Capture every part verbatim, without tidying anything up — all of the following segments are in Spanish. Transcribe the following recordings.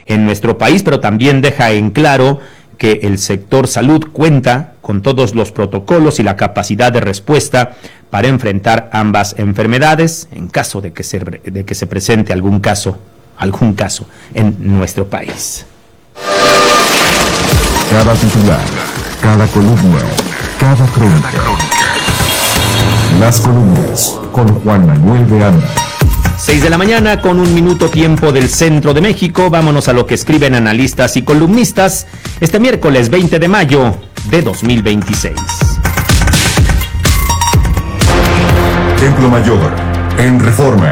en nuestro país, pero también deja en claro que el sector salud cuenta con todos los protocolos y la capacidad de respuesta para enfrentar ambas enfermedades en caso de que se, de que se presente algún caso, algún caso en nuestro país. Cada titular, cada columna, cada crónica. Las columnas con Juan Manuel de Anda. seis de la mañana con un minuto tiempo del centro de México. Vámonos a lo que escriben analistas y columnistas este miércoles veinte de mayo de dos mil veintiséis. Templo Mayor, en Reforma.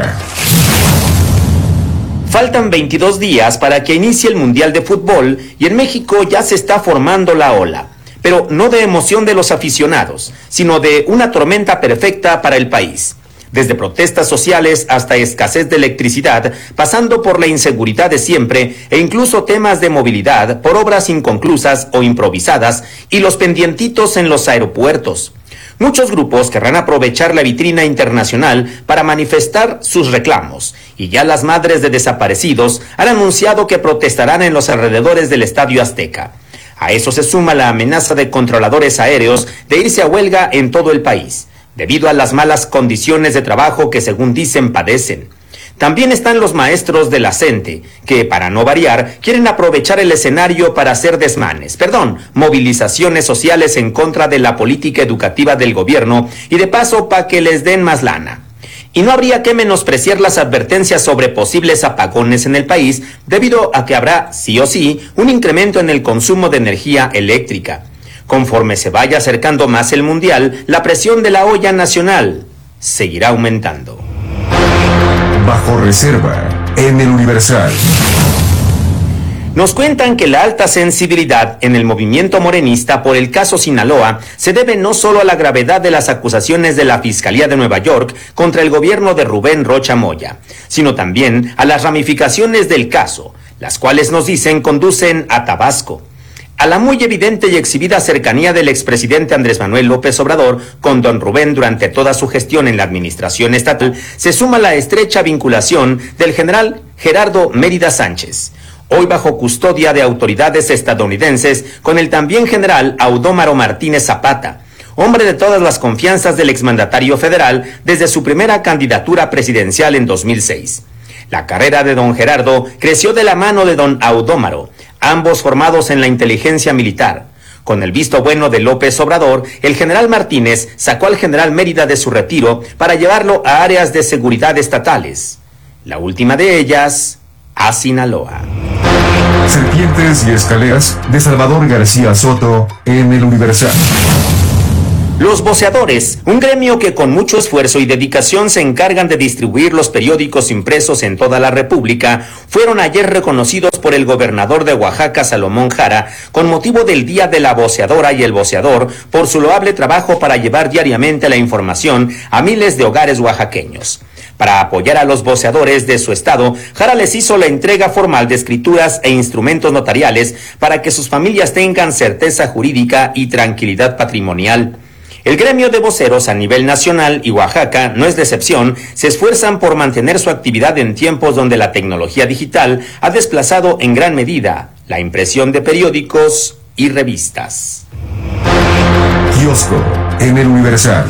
Faltan veintidós días para que inicie el Mundial de Fútbol y en México ya se está formando la ola, pero no de emoción de los aficionados, sino de una tormenta perfecta para el país. Desde protestas sociales hasta escasez de electricidad, pasando por la inseguridad de siempre e incluso temas de movilidad por obras inconclusas o improvisadas y los pendientitos en los aeropuertos. Muchos grupos querrán aprovechar la vitrina internacional para manifestar sus reclamos, y ya las madres de desaparecidos han anunciado que protestarán en los alrededores del Estadio Azteca. A eso se suma la amenaza de controladores aéreos de irse a huelga en todo el país, debido a las malas condiciones de trabajo que según dicen padecen. También están los maestros de la CENTE, que para no variar, quieren aprovechar el escenario para hacer desmanes, perdón, movilizaciones sociales en contra de la política educativa del gobierno y de paso para que les den más lana. Y no habría que menospreciar las advertencias sobre posibles apagones en el país, debido a que habrá, sí o sí, un incremento en el consumo de energía eléctrica. Conforme se vaya acercando más el Mundial, la presión de la olla nacional seguirá aumentando. Bajo reserva, en el Universal. Nos cuentan que la alta sensibilidad en el movimiento morenista por el caso Sinaloa se debe no solo a la gravedad de las acusaciones de la Fiscalía de Nueva York contra el gobierno de Rubén Rocha Moya, sino también a las ramificaciones del caso, las cuales nos dicen conducen a Tabasco. A la muy evidente y exhibida cercanía del expresidente Andrés Manuel López Obrador con don Rubén durante toda su gestión en la administración estatal, se suma la estrecha vinculación del general Gerardo Mérida Sánchez, hoy bajo custodia de autoridades estadounidenses, con el también general Audómaro Martínez Zapata, hombre de todas las confianzas del exmandatario federal desde su primera candidatura presidencial en dos mil seis. La carrera de don Gerardo creció de la mano de don Audómaro, ambos formados en la inteligencia militar. Con el visto bueno de López Obrador, el general Martínez sacó al general Mérida de su retiro para llevarlo a áreas de seguridad estatales. La última de ellas, a Sinaloa. Serpientes y escaleras de Salvador García Soto en el Universal. Los voceadores, un gremio que con mucho esfuerzo y dedicación se encargan de distribuir los periódicos impresos en toda la República, fueron ayer reconocidos por el gobernador de Oaxaca, Salomón Jara, con motivo del Día de la Voceadora y el Voceador, por su loable trabajo para llevar diariamente la información a miles de hogares oaxaqueños. Para apoyar a los voceadores de su estado, Jara les hizo la entrega formal de escrituras e instrumentos notariales para que sus familias tengan certeza jurídica y tranquilidad patrimonial. El gremio de voceros a nivel nacional y Oaxaca no es de excepción, se esfuerzan por mantener su actividad en tiempos donde la tecnología digital ha desplazado en gran medida la impresión de periódicos y revistas. Kiosco en el Universal.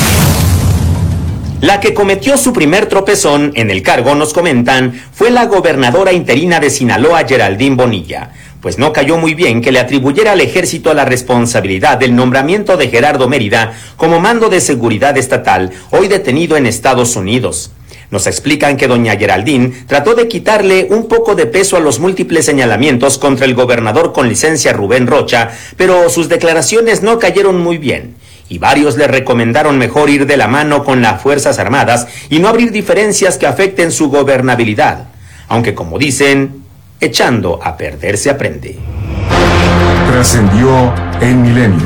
La que cometió su primer tropezón en el cargo, nos comentan, fue la gobernadora interina de Sinaloa, Geraldine Bonilla, pues no cayó muy bien que le atribuyera al ejército la responsabilidad del nombramiento de Gerardo Mérida como mando de seguridad estatal, hoy detenido en Estados Unidos. Nos explican que doña Geraldine trató de quitarle un poco de peso a los múltiples señalamientos contra el gobernador con licencia Rubén Rocha, pero sus declaraciones no cayeron muy bien, y varios le recomendaron mejor ir de la mano con las Fuerzas Armadas y no abrir diferencias que afecten su gobernabilidad, aunque como dicen, echando a perder se aprende. Trascendió en Milenio.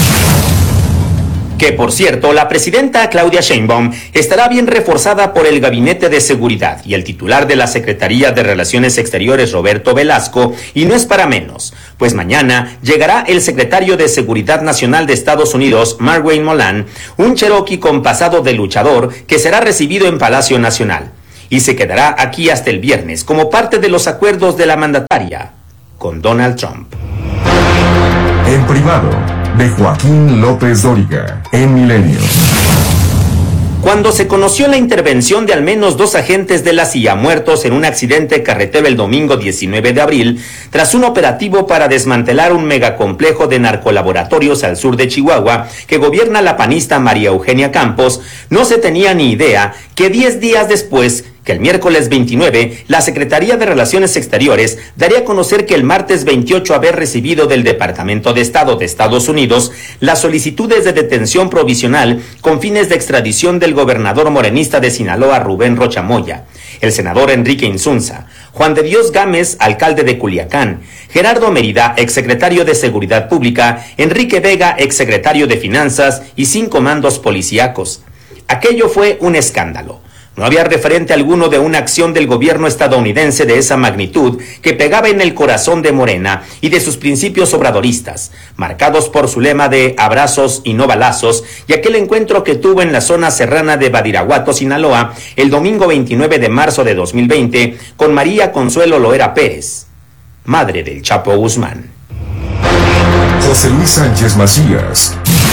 Que por cierto, la presidenta Claudia Sheinbaum estará bien reforzada por el Gabinete de Seguridad y el titular de la Secretaría de Relaciones Exteriores, Roberto Velasco, y no es para menos, pues mañana llegará el secretario de Seguridad Nacional de Estados Unidos, Mark Wayne Molan, un cherokee con pasado de luchador que será recibido en Palacio Nacional. y se quedará aquí hasta el viernes como parte de los acuerdos de la mandataria con Donald Trump. En privado, de Joaquín López Dóriga, en Milenio. Cuando se conoció la intervención de al menos dos agentes de la C I A muertos en un accidente carretero el domingo diecinueve de abril, tras un operativo para desmantelar un megacomplejo de narcolaboratorios al sur de Chihuahua que gobierna la panista María Eugenia Campos, no se tenía ni idea que diez días después, que el miércoles veintinueve, la Secretaría de Relaciones Exteriores daría a conocer que el martes veintiocho haber recibido del Departamento de Estado de Estados Unidos las solicitudes de detención provisional con fines de extradición del gobernador morenista de Sinaloa, Rubén Rocha Moya, el senador Enrique Insunza, Juan de Dios Gámez, alcalde de Culiacán, Gerardo Mérida, exsecretario de Seguridad Pública, Enrique Vega, exsecretario de Finanzas y cinco mandos policíacos. Aquello fue un escándalo. No había referente alguno de una acción del gobierno estadounidense de esa magnitud que pegaba en el corazón de Morena y de sus principios obradoristas, marcados por su lema de abrazos y no balazos, y aquel encuentro que tuvo en la zona serrana de Badiraguato, Sinaloa, el domingo veintinueve de marzo de dos mil veinte, con María Consuelo Loera Pérez, madre del Chapo Guzmán. José Luis Sánchez Macías.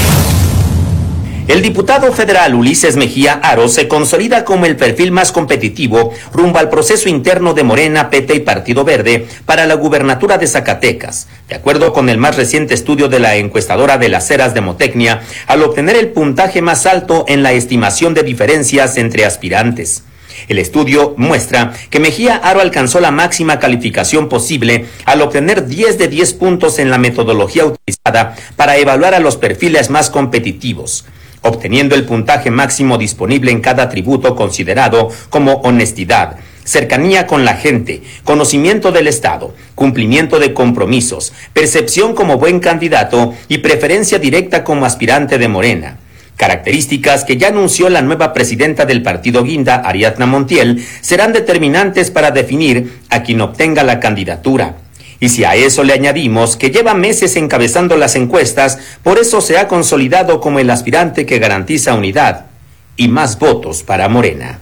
El diputado federal Ulises Mejía Aro se consolida como el perfil más competitivo rumbo al proceso interno de Morena, P T y Partido Verde para la gubernatura de Zacatecas, de acuerdo con el más reciente estudio de la encuestadora de las Heras Demotecnia, al obtener el puntaje más alto en la estimación de diferencias entre aspirantes. El estudio muestra que Mejía Aro alcanzó la máxima calificación posible al obtener diez de diez puntos en la metodología utilizada para evaluar a los perfiles más competitivos, obteniendo el puntaje máximo disponible en cada atributo considerado como honestidad, cercanía con la gente, conocimiento del Estado, cumplimiento de compromisos, percepción como buen candidato y preferencia directa como aspirante de Morena. Características que ya anunció la nueva presidenta del partido Guinda, Ariadna Montiel, serán determinantes para definir a quien obtenga la candidatura. Y si a eso le añadimos que lleva meses encabezando las encuestas, por eso se ha consolidado como el aspirante que garantiza unidad y más votos para Morena.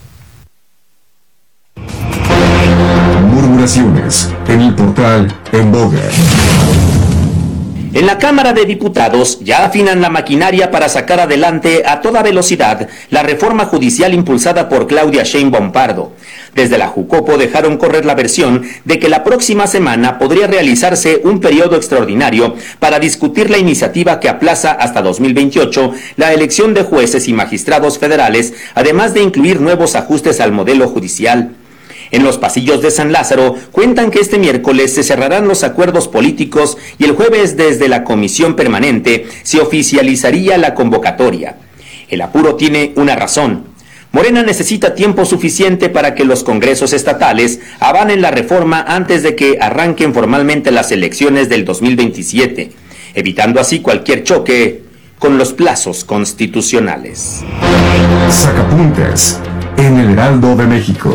Murmuraciones en el portal En Boga. En la Cámara de Diputados ya afinan la maquinaria para sacar adelante a toda velocidad la reforma judicial impulsada por Claudia Sheinbaum Pardo. Desde la Jucopo dejaron correr la versión de que la próxima semana podría realizarse un periodo extraordinario para discutir la iniciativa que aplaza hasta dos mil veintiocho la elección de jueces y magistrados federales, además de incluir nuevos ajustes al modelo judicial. En los pasillos de San Lázaro cuentan que este miércoles se cerrarán los acuerdos políticos y el jueves desde la comisión permanente se oficializaría la convocatoria. El apuro tiene una razón. Morena necesita tiempo suficiente para que los congresos estatales avanen la reforma antes de que arranquen formalmente las elecciones del dos mil veintisiete, evitando así cualquier choque con los plazos constitucionales. Sacapuntas en el Heraldo de México.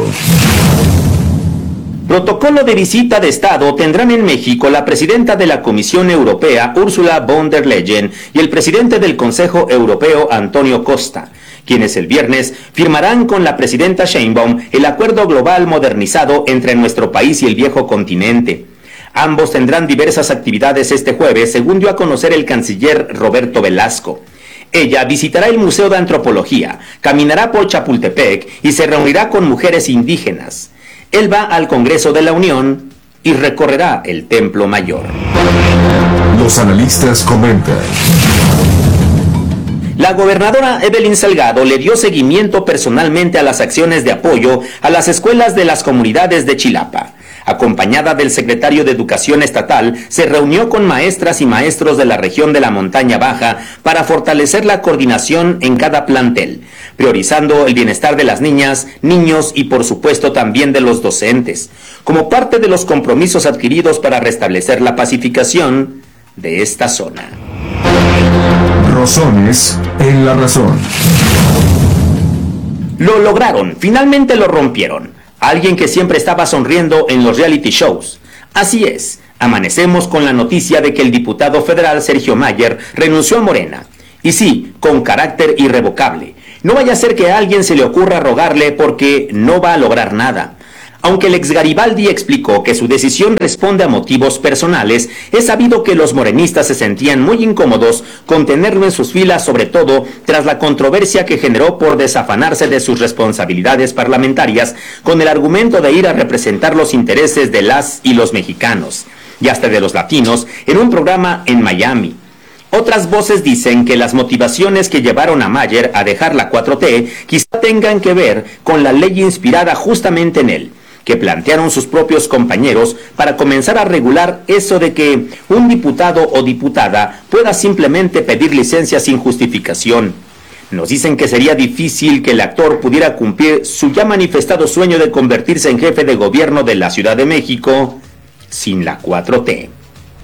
Protocolo de visita de Estado tendrán en México la presidenta de la Comisión Europea, Ursula von der Leyen, y el presidente del Consejo Europeo, Antonio Costa, quienes el viernes firmarán con la presidenta Sheinbaum el acuerdo global modernizado entre nuestro país y el viejo continente. Ambos tendrán diversas actividades este jueves, según dio a conocer el canciller Roberto Velasco. Ella visitará el Museo de Antropología, caminará por Chapultepec y se reunirá con mujeres indígenas. Él va al Congreso de la Unión y recorrerá el Templo Mayor. Los analistas comentan. La gobernadora Evelyn Salgado le dio seguimiento personalmente a las acciones de apoyo a las escuelas de las comunidades de Chilapa. Acompañada del secretario de Educación Estatal, se reunió con maestras y maestros de la región de la Montaña Baja para fortalecer la coordinación en cada plantel, priorizando el bienestar de las niñas, niños y por supuesto también de los docentes, como parte de los compromisos adquiridos para restablecer la pacificación de esta zona. Rosones en la razón. Lo lograron, finalmente lo rompieron. Alguien que siempre estaba sonriendo en los reality shows. Así es, amanecemos con la noticia de que el diputado federal Sergio Mayer renunció a Morena. Y sí, con carácter irrevocable. No vaya a ser que a alguien se le ocurra rogarle porque no va a lograr nada. Aunque el ex Garibaldi explicó que su decisión responde a motivos personales, es sabido que los morenistas se sentían muy incómodos con tenerlo en sus filas, sobre todo tras la controversia que generó por desafanarse de sus responsabilidades parlamentarias con el argumento de ir a representar los intereses de las y los mexicanos, y hasta de los latinos, en un programa en Miami. Otras voces dicen que las motivaciones que llevaron a Mayer a dejar la cuatro T quizá tengan que ver con la ley inspirada justamente en él, que plantearon sus propios compañeros para comenzar a regular eso de que un diputado o diputada pueda simplemente pedir licencia sin justificación. Nos dicen que sería difícil que el actor pudiera cumplir su ya manifestado sueño de convertirse en jefe de gobierno de la Ciudad de México sin la cuatro T.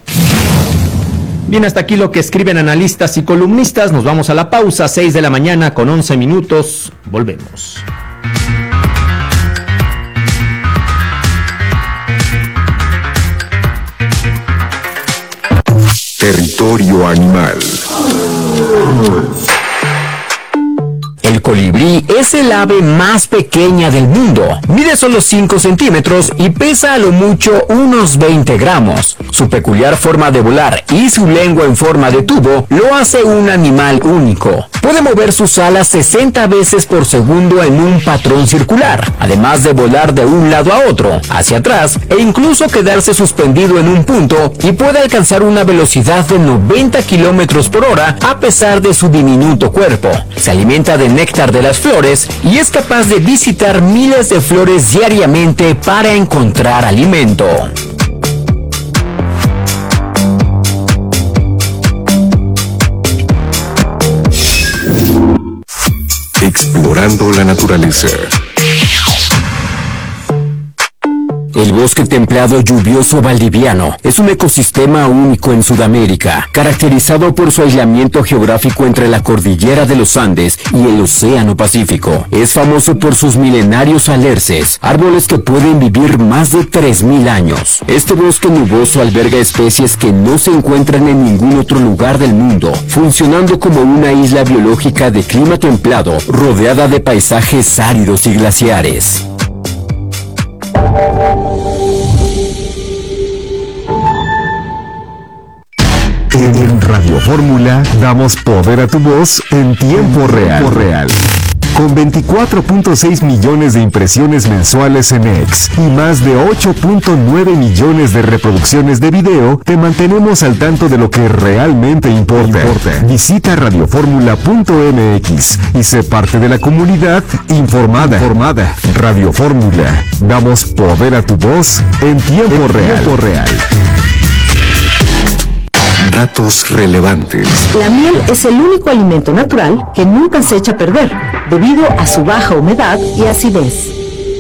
Bien, hasta aquí lo que escriben analistas y columnistas. Nos vamos a la pausa, seis de la mañana con once minutos. Volvemos. Territorio animal. El colibrí es el ave más pequeña del mundo. Mide solo cinco centímetros y pesa a lo mucho unos veinte gramos. Su peculiar forma de volar y su lengua en forma de tubo lo hace un animal único. Puede mover sus alas sesenta veces por segundo en un patrón circular, además de volar de un lado a otro, hacia atrás e incluso quedarse suspendido en un punto, y puede alcanzar una velocidad de noventa kilómetros por hora a pesar de su diminuto cuerpo. Se alimenta de néctar de las flores y es capaz de visitar miles de flores diariamente para encontrar alimento. Explorando la naturaleza. El bosque templado lluvioso valdiviano es un ecosistema único en Sudamérica, caracterizado por su aislamiento geográfico entre la cordillera de los Andes y el Océano Pacífico. Es famoso por sus milenarios alerces, árboles que pueden vivir más de tres mil años. Este bosque nuboso alberga especies que no se encuentran en ningún otro lugar del mundo, funcionando como una isla biológica de clima templado, rodeada de paisajes áridos y glaciares. En Radio Fórmula damos poder a tu voz en tiempo real. Tiempo real. Con veinticuatro punto seis millones de impresiones mensuales en X y más de ocho punto nueve millones de reproducciones de video, te mantenemos al tanto de lo que realmente importa. importa. Visita radio fórmula punto m x y sé parte de la comunidad informada. informada. Radio Fórmula, damos poder a tu voz en tiempo en real. Tiempo real. Datos relevantes. La miel es el único alimento natural que nunca se echa a perder, debido a su baja humedad y acidez.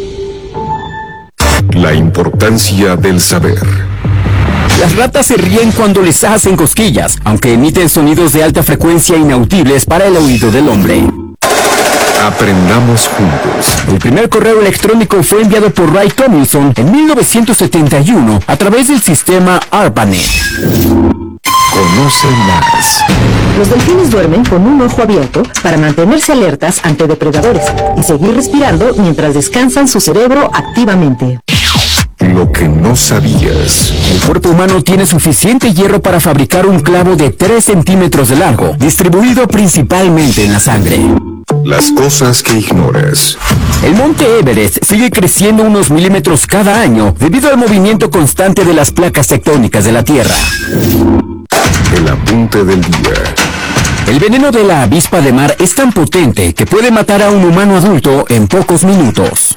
La importancia del saber. Las ratas se ríen cuando les hacen cosquillas, aunque emiten sonidos de alta frecuencia inaudibles para el oído del hombre. Aprendamos juntos. El primer correo electrónico fue enviado por Ray Tomlinson en mil novecientos setenta y uno a través del sistema ARPANET. Conoce más. Los delfines duermen con un ojo abierto para mantenerse alertas ante depredadores y seguir respirando mientras descansan su cerebro activamente. Lo que no sabías. El cuerpo humano tiene suficiente hierro para fabricar un clavo de tres centímetros de largo, distribuido principalmente en la sangre. Las cosas que ignoras. El monte Everest sigue creciendo unos milímetros cada año debido al movimiento constante de las placas tectónicas de la Tierra. El apunte del día. El veneno de la avispa de mar es tan potente que puede matar a un humano adulto en pocos minutos.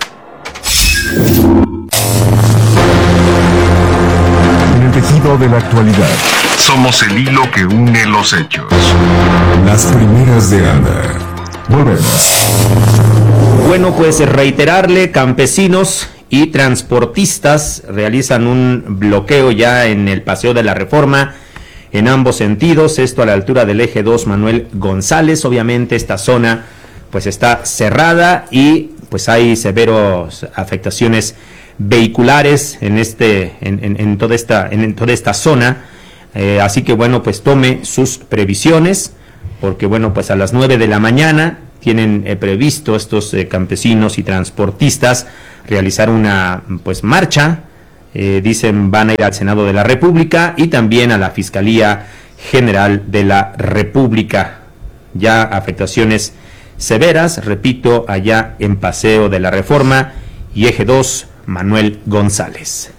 En el tejido de la actualidad. Somos el hilo que une los hechos. Las primeras de Ana. Volvemos. Bueno, pues reiterarle, campesinos y transportistas realizan un bloqueo ya en el Paseo de la Reforma en ambos sentidos, esto a la altura del eje dos Manuel González. Obviamente esta zona pues está cerrada y pues hay severas afectaciones vehiculares en este en, en, en toda esta en, en toda esta zona, eh, así que bueno, pues tome sus previsiones, porque bueno, pues a las nueve de la mañana tienen eh, previsto estos eh, campesinos y transportistas realizar una pues marcha. Eh, dicen van a ir al Senado de la República y también a la Fiscalía General de la República. Ya afectaciones severas, repito, allá en Paseo de la Reforma y Eje dos, Manuel González.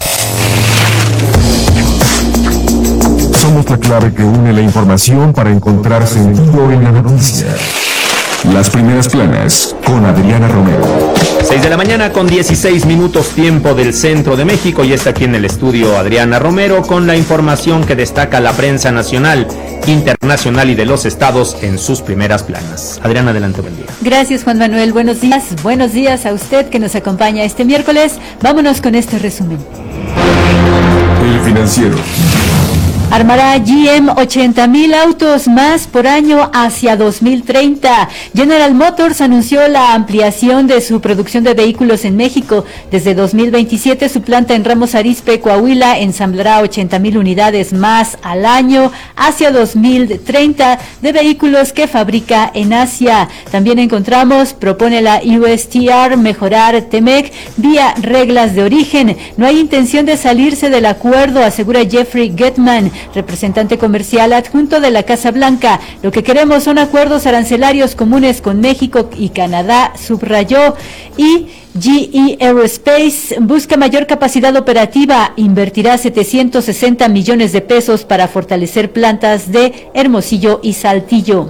Somos la clave que une la información para encontrar sentido en la noticia. Las primeras planas con Adriana Romero. seis de la mañana con dieciséis minutos, tiempo del centro de México, y está aquí en el estudio Adriana Romero con la información que destaca la prensa nacional, internacional y de los estados en sus primeras planas. Adriana, adelante, buen día. Gracias, Juan Manuel. Buenos días. Buenos días a usted que nos acompaña este miércoles. Vámonos con este resumen. El Financiero. Armará G M ochenta mil autos más por año hacia dos mil treinta. General Motors anunció la ampliación de su producción de vehículos en México. Desde dos mil veintisiete, su planta en Ramos Arizpe, Coahuila, ensamblará ochenta mil unidades más al año hacia dos mil treinta de vehículos que fabrica en Asia. También encontramos, propone la U S T R mejorar Temec vía reglas de origen. No hay intención de salirse del acuerdo, asegura Jeffrey Getman, representante comercial adjunto de la Casa Blanca. Lo que queremos son acuerdos arancelarios comunes con México y Canadá, subrayó. Y G E Aerospace busca mayor capacidad operativa, invertirá setecientos sesenta millones de pesos para fortalecer plantas de Hermosillo y Saltillo.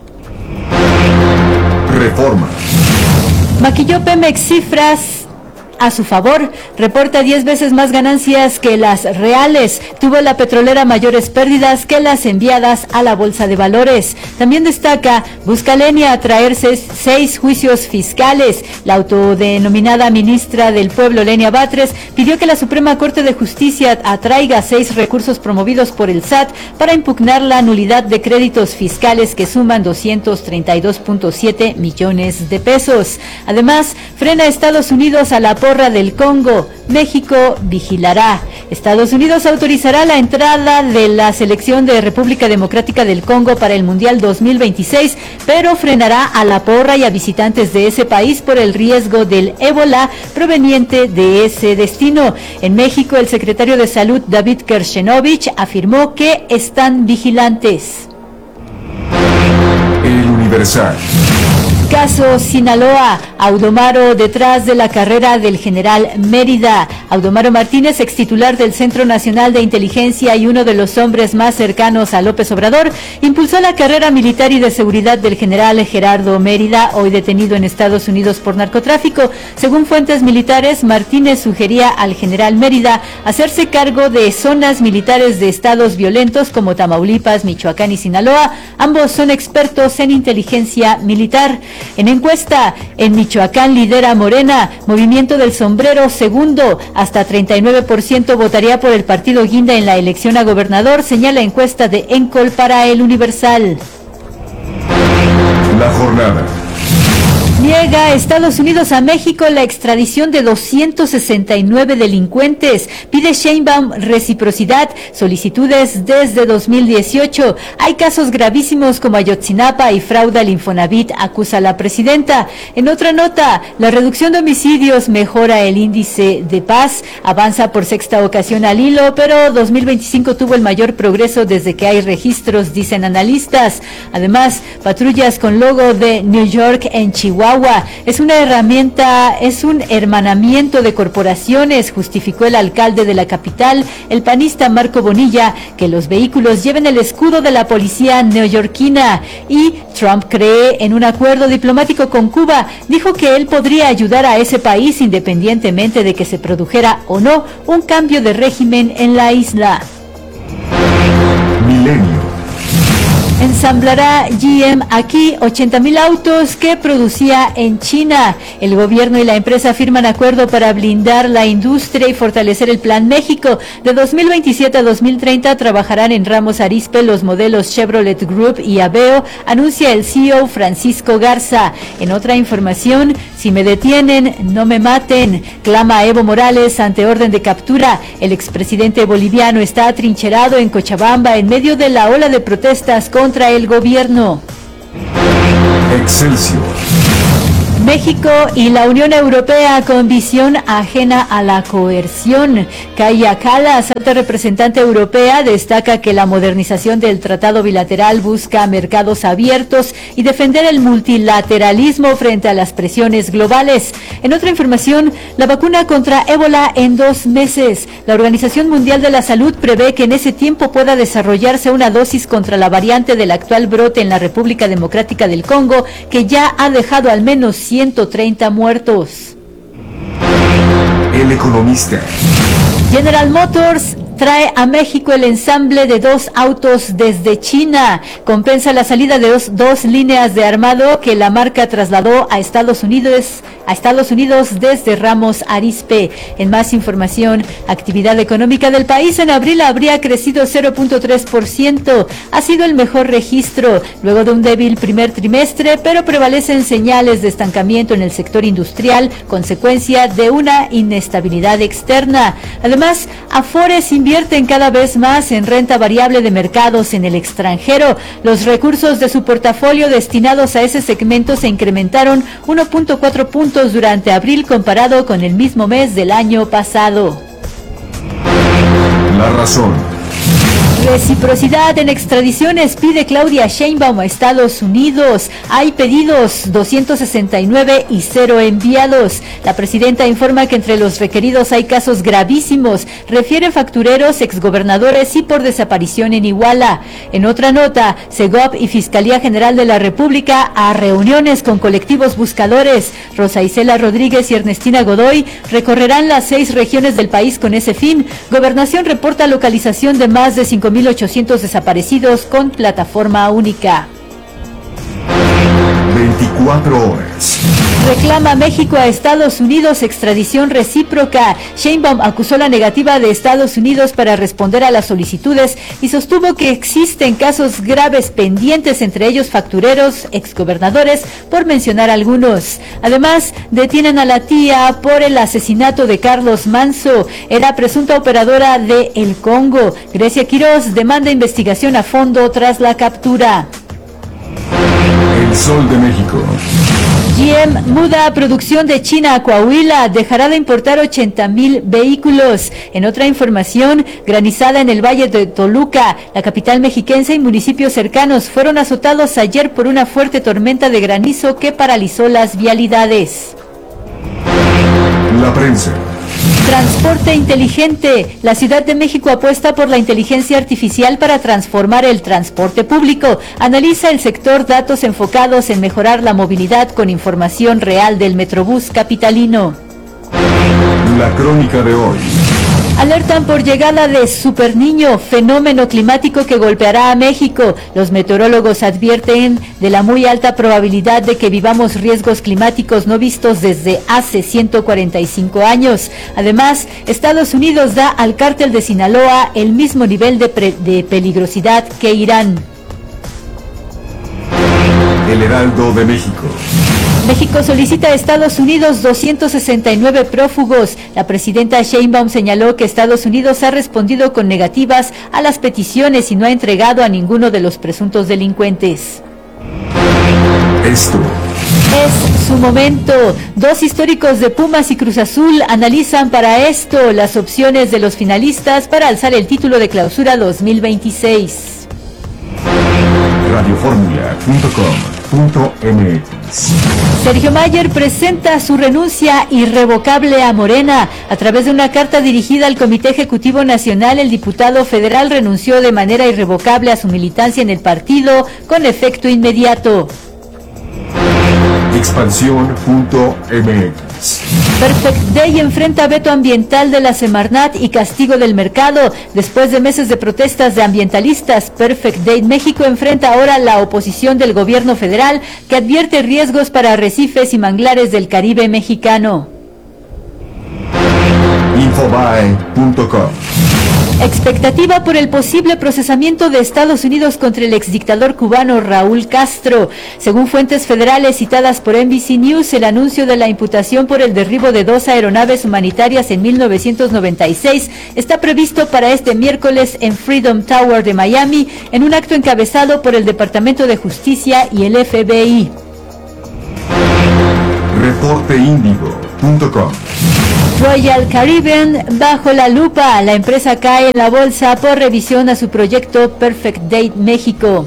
Reforma. Maquilló Pemex cifras a su favor, reporta diez veces más ganancias que las reales. Tuvo la petrolera mayores pérdidas que las enviadas a la Bolsa de Valores. También destaca, busca Lenia atraer seis, seis juicios fiscales. La autodenominada ministra del Pueblo, Lenia Batres, pidió que la Suprema Corte de Justicia atraiga seis recursos promovidos por el S A T para impugnar la nulidad de créditos fiscales que suman doscientos treinta y dos punto siete millones de pesos. Además, frena a Estados Unidos a la porra del Congo. México vigilará. Estados Unidos autorizará la entrada de la selección de República Democrática del Congo para el Mundial dos mil veintiséis, pero frenará a la porra y a visitantes de ese país por el riesgo del ébola proveniente de ese destino. En México, el secretario de Salud, David Kershenovich, afirmó que están vigilantes. El Universal. Caso Sinaloa, Audomaro detrás de la carrera del general Mérida. Audomaro Martínez, ex titular del Centro Nacional de Inteligencia y uno de los hombres más cercanos a López Obrador, impulsó la carrera militar y de seguridad del general Gerardo Mérida, hoy detenido en Estados Unidos por narcotráfico. Según fuentes militares, Martínez sugería al general Mérida hacerse cargo de zonas militares de estados violentos como Tamaulipas, Michoacán y Sinaloa. Ambos son expertos en inteligencia militar. En encuesta, en Michoacán lidera Morena, Movimiento del Sombrero segundo, hasta treinta y nueve por ciento votaría por el partido Guinda en la elección a gobernador, señala encuesta de Encol para El Universal. La jornada. Niega Estados Unidos a México la extradición de doscientos sesenta y nueve delincuentes. Pide Sheinbaum reciprocidad, solicitudes desde dos mil dieciocho. Hay casos gravísimos como Ayotzinapa y fraude al Infonavit, acusa la presidenta. En otra nota, la reducción de homicidios mejora el índice de paz, avanza por sexta ocasión al hilo, pero dos mil veinticinco tuvo el mayor progreso desde que hay registros, dicen analistas. Además, patrullas con logo de New York en Chihuahua. Es una herramienta, es un hermanamiento de corporaciones, justificó el alcalde de la capital, el panista Marco Bonilla, que los vehículos lleven el escudo de la policía neoyorquina. Y Trump cree en un acuerdo diplomático con Cuba. Dijo que él podría ayudar a ese país independientemente de que se produjera o no un cambio de régimen en la isla. Milenio. Ensamblará G M aquí ochenta mil autos que producía en China. El gobierno y la empresa firman acuerdo para blindar la industria y fortalecer el Plan México. De dos mil veintisiete a dos mil treinta trabajarán en Ramos Arizpe los modelos Chevrolet Group y Aveo, anuncia el C E O Francisco Garza. En otra información, si me detienen, no me maten, clama Evo Morales ante orden de captura. El expresidente boliviano está atrincherado en Cochabamba en medio de la ola de protestas contra el gobierno. Excelsior. México y la Unión Europea con visión ajena a la coerción. Kaja Kallas, alta representante europea, destaca que la modernización del tratado bilateral busca mercados abiertos y defender el multilateralismo frente a las presiones globales. En otra información, la vacuna contra ébola en dos meses. La Organización Mundial de la Salud prevé que en ese tiempo pueda desarrollarse una dosis contra la variante del actual brote en la República Democrática del Congo, que ya ha dejado al menos ciento treinta muertos. El Economista. General Motors trae a México el ensamble de dos autos desde China. Compensa la salida de dos, dos líneas de armado que la marca trasladó a Estados Unidos, a Estados Unidos desde Ramos Arizpe. En más información, actividad económica del país en abril habría crecido cero punto tres por ciento. Ha sido el mejor registro luego de un débil primer trimestre, pero prevalecen señales de estancamiento en el sector industrial, consecuencia de una inestabilidad externa. Además, Afores invierten cada vez más en renta variable de mercados en el extranjero. Los recursos de su portafolio destinados a ese segmento se incrementaron uno punto cuatro puntos durante abril comparado con el mismo mes del año pasado. La razón. Reciprocidad en extradiciones pide Claudia Sheinbaum a Estados Unidos. Hay pedidos doscientos sesenta y nueve y cero enviados. La presidenta informa que entre los requeridos hay casos gravísimos. Refiere factureros, exgobernadores y por desaparición en Iguala. En otra nota, Segov y Fiscalía General de la República a reuniones con colectivos buscadores. Rosa Isela Rodríguez y Ernestina Godoy recorrerán las seis regiones del país con ese fin. Gobernación reporta localización de más de cinco mil ochocientos desaparecidos con plataforma única. veinticuatro horas. Reclama México a Estados Unidos extradición recíproca. Sheinbaum acusó la negativa de Estados Unidos para responder a las solicitudes y sostuvo que existen casos graves pendientes, entre ellos factureros, exgobernadores, por mencionar algunos. Además, detienen a la tía por el asesinato de Carlos Manso. Era presunta operadora de El Congo. Grecia Quiroz demanda investigación a fondo tras la captura. El Sol de México. G M muda producción de China a Coahuila, dejará de importar ochenta mil vehículos. En otra información, granizada en el Valle de Toluca, la capital mexiquense y municipios cercanos fueron azotados ayer por una fuerte tormenta de granizo que paralizó las vialidades. La prensa. Transporte inteligente. La Ciudad de México apuesta por la inteligencia artificial para transformar el transporte público. Analiza el sector datos enfocados en mejorar la movilidad con información real del Metrobús capitalino. La crónica de hoy. Alertan por llegada de Superniño, fenómeno climático que golpeará a México. Los meteorólogos advierten de la muy alta probabilidad de que vivamos riesgos climáticos no vistos desde hace ciento cuarenta y cinco años. Además, Estados Unidos da al cártel de Sinaloa el mismo nivel de, pre- de peligrosidad que Irán. El Heraldo de México. México solicita a Estados Unidos doscientos sesenta y nueve prófugos. La presidenta Sheinbaum señaló que Estados Unidos ha respondido con negativas a las peticiones y no ha entregado a ninguno de los presuntos delincuentes. Esto Es su momento. Dos históricos de Pumas y Cruz Azul analizan para esto las opciones de los finalistas para alzar el título de clausura dos mil veintiséis. radio fórmula punto com punto m x. Sergio Mayer presenta su renuncia irrevocable a Morena. A través de una carta dirigida al Comité Ejecutivo Nacional, el diputado federal renunció de manera irrevocable a su militancia en el partido con efecto inmediato. expansión punto m x. Perfect Day enfrenta veto ambiental de la Semarnat y castigo del mercado. Después de meses de protestas de ambientalistas, Perfect Day México enfrenta ahora la oposición del gobierno federal, que advierte riesgos para arrecifes y manglares del Caribe mexicano. infobae punto com. Expectativa por el posible procesamiento de Estados Unidos contra el exdictador cubano Raúl Castro. Según fuentes federales citadas por N B C News, el anuncio de la imputación por el derribo de dos aeronaves humanitarias en mil novecientos noventa y seis está previsto para este miércoles en Freedom Tower de Miami, en un acto encabezado por el Departamento de Justicia y el F B I. reporte índigo punto com. Royal Caribbean bajo la lupa. La empresa cae en la bolsa por revisión a su proyecto Perfect Day México.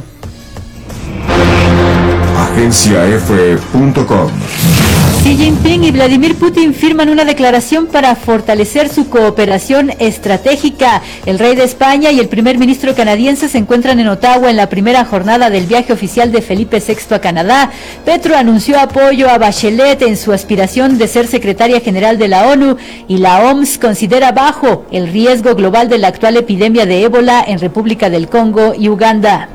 Agencia F punto com. Xi Jinping y Vladimir Putin firman una declaración para fortalecer su cooperación estratégica. El rey de España y el primer ministro canadiense se encuentran en Ottawa en la primera jornada del viaje oficial de Felipe sexto a Canadá. Petro anunció apoyo a Bachelet en su aspiración de ser secretaria general de la ONU y la O M S considera bajo el riesgo global de la actual epidemia de ébola en República del Congo y Uganda.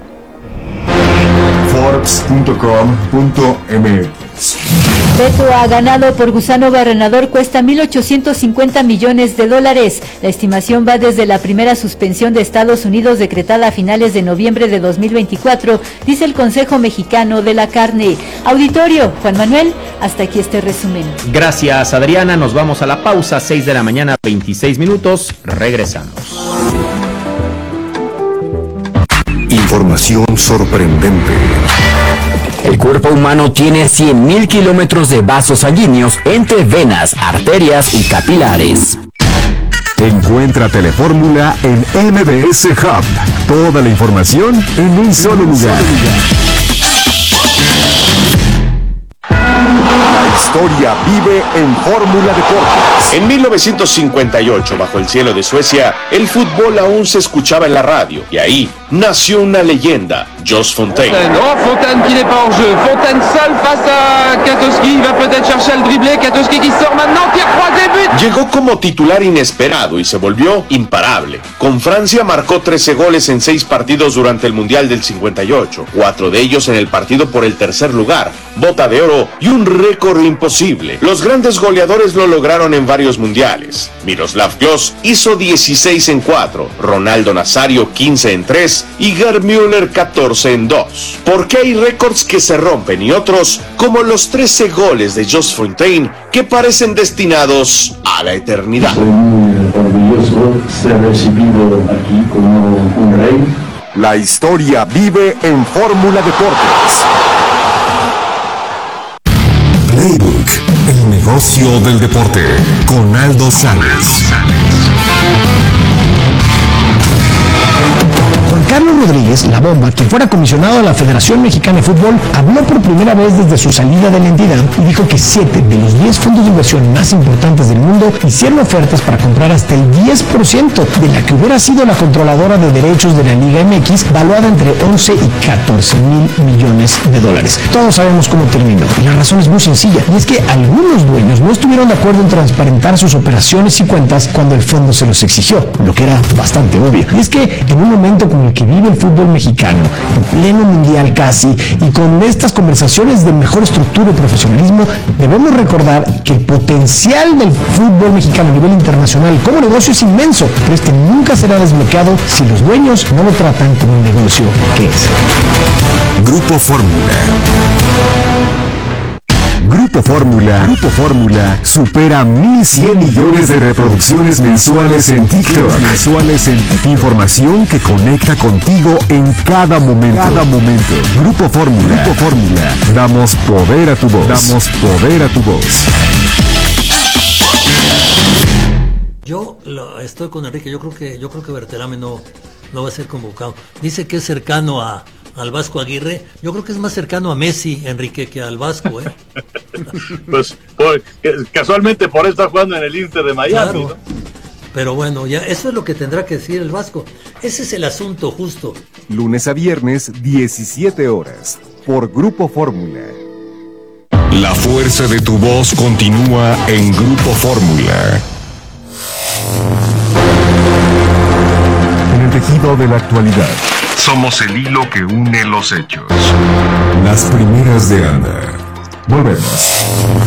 Forbes punto com punto m x. Beto a ganado por gusano barrenador cuesta mil ochocientos cincuenta millones de dólares. La estimación va desde la primera suspensión de Estados Unidos decretada a finales de noviembre de dos mil veinticuatro, dice el Consejo Mexicano de la Carne. Auditorio, Juan Manuel, hasta aquí este resumen. Gracias, Adriana. Nos vamos a la pausa, seis de la mañana, veintiséis minutos. Regresamos. Información sorprendente. El cuerpo humano tiene cien mil kilómetros de vasos sanguíneos entre venas, arterias y capilares. Encuentra Telefórmula en M B S Hub. Toda la información en un solo lugar. La historia vive en Fórmula Deportes. En mil novecientos cincuenta y ocho, bajo el cielo de Suecia, el fútbol aún se escuchaba en la radio. Y ahí nació una leyenda, Jos Fontaine. Oh, Fontaine qui n'est pas hors jeu. Fontaine seul face à Katowski. Il va peut-être chercher el dribbler. Katowski qui sort maintenant. Tire croisé, but. Llegó como titular inesperado y se volvió imparable. Con Francia marcó trece goles en seis partidos durante el Mundial del cincuenta y ocho. Cuatro de ellos en el partido por el tercer lugar, bota de oro y un récord imposible. Los grandes goleadores lo lograron en varios mundiales. Miroslav Klose hizo dieciséis en cuatro, Ronaldo Nazario quince en tres y Gerd Müller catorce en dos. Porque hay récords que se rompen y otros, como los trece goles de Jos Fontaine, que parecen destinados a la eternidad. Soy muy orgulloso ser recibido aquí como un rey. La historia vive en Fórmula Deportes. Playbook, el negocio del deporte, con Aldo Sánchez. Juan Carlos Rodríguez, La Bomba, quien fuera comisionado de la Federación Mexicana de Fútbol, habló por primera vez desde su salida de la entidad y dijo que siete de los diez fondos de inversión más importantes del mundo hicieron ofertas para comprar hasta el diez por ciento de la que hubiera sido la controladora de derechos de la Liga M X, valuada entre once y catorce mil millones de dólares. Todos sabemos cómo terminó, y la razón es muy sencilla, y es que algunos dueños no estuvieron de acuerdo en transparentar sus operaciones y cuentas cuando el fondo se los exigió, lo que era bastante obvio. Y es que en un momento como el que vive el fútbol mexicano, en pleno mundial casi, y con estas conversaciones de mejor estructura y profesionalismo, debemos recordar que el potencial del fútbol mexicano a nivel internacional como negocio es inmenso, pero este nunca será desbloqueado si los dueños no lo tratan como un negocio que es. Grupo Fórmula. Grupo Fórmula, Grupo Fórmula supera mil cien millones de reproducciones mensuales en TikTok. Mensuales en información que conecta contigo en cada momento. Cada momento. Grupo Fórmula, Grupo Fórmula. Damos poder a tu voz. Damos poder a tu voz. Yo lo, estoy con Enrique. Yo creo que yo creo que Berterame no no va a ser convocado. Dice que es cercano a al Vasco Aguirre. Yo creo que es más cercano a Messi, Enrique, que al Vasco, ¿eh? Pues por, casualmente por eso está jugando en el Inter de Miami, claro. ¿No? Pero bueno, ya eso es lo que tendrá que decir el Vasco. Ese es el asunto justo. Lunes a viernes, diecisiete horas, por Grupo Fórmula. La fuerza de tu voz continúa en Grupo Fórmula. En el tejido de la actualidad. Somos el hilo que une los hechos. Las primeras de Ana. Volvemos.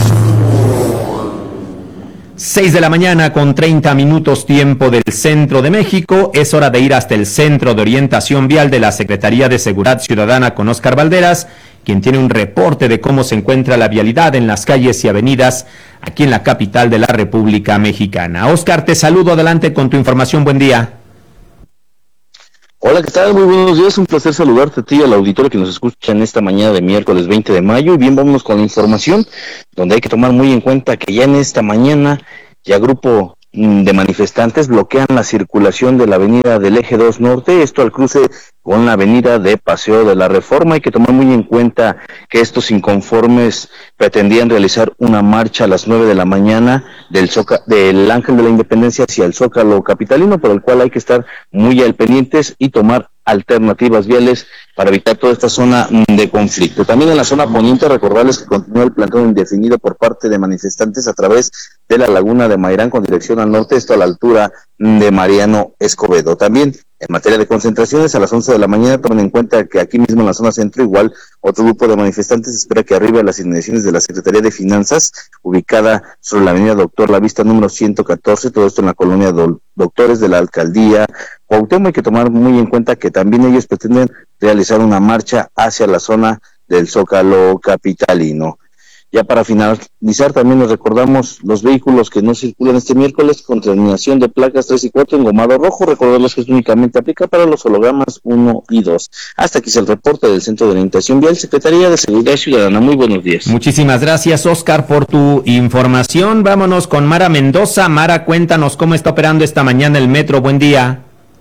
seis de la mañana con treinta minutos tiempo del centro de México. Es hora de ir hasta el Centro de Orientación Vial de la Secretaría de Seguridad Ciudadana con Óscar Valderas, quien tiene un reporte de cómo se encuentra la vialidad en las calles y avenidas aquí en la capital de la República Mexicana. Óscar, te saludo. Adelante con tu información. Buen día. Hola, ¿qué tal? Muy buenos días, un placer saludarte a ti y al auditorio que nos escucha en esta mañana de miércoles veinte de mayo. Y bien, vámonos con la información, donde hay que tomar muy en cuenta que ya en esta mañana ya grupo de manifestantes bloquean la circulación de la avenida del Eje dos Norte, esto al cruce con la avenida de Paseo de la Reforma. Hay que tomar muy en cuenta que estos inconformes pretendían realizar una marcha a las nueve de la mañana del Zóca, del Ángel de la Independencia hacia el Zócalo capitalino, por el cual hay que estar muy al pendientes y tomar alternativas viales para evitar toda esta zona de conflicto. También en la zona poniente, recordarles que continúa el plantón indefinido por parte de manifestantes a través de la laguna de Mairán con dirección al norte, esto a la altura de Mariano Escobedo. También en materia de concentraciones, a las once de la mañana, tomen en cuenta que aquí mismo en la zona centro, igual otro grupo de manifestantes espera que arribe a las inmediaciones de la Secretaría de Finanzas, ubicada sobre la avenida Doctor La Vista número ciento catorce, todo esto en la colonia Do- Doctores de la Alcaldía Cuauhtémoc. Hay que tomar muy en cuenta que también ellos pretenden realizar una marcha hacia la zona del Zócalo capitalino. Ya para finalizar, también les recordamos los vehículos que no circulan este miércoles con terminación de placas tres y cuatro engomado rojo. Recordarles que esto únicamente aplica para los hologramas uno y dos. Hasta aquí es el reporte del Centro de Orientación Vial, Secretaría de Seguridad Ciudadana. Muy buenos días. Muchísimas gracias, Oscar, por tu información. Vámonos con Mara Mendoza. Mara, cuéntanos cómo está operando esta mañana el metro. Buen día.